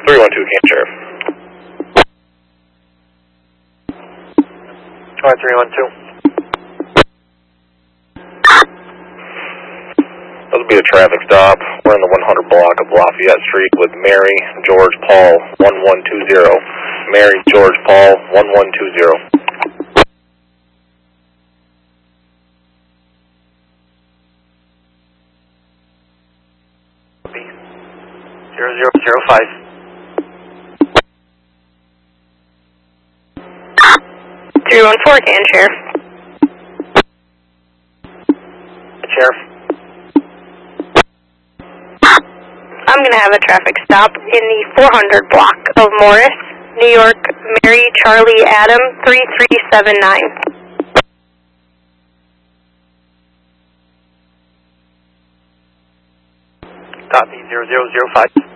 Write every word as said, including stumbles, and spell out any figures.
three one two, Camp Sheriff. All right, three one two. That'll be a traffic stop. We're in the one hundred block of Lafayette Street with Mary George Paul one one two zero. Mary George Paul one one two zero. Zero zero zero five. three one four, can Sheriff. Sheriff. I'm going to have a traffic stop in the four hundred block of Morris, New York, Mary Charlie Adam three three seven nine. Copy, zero zero zero five.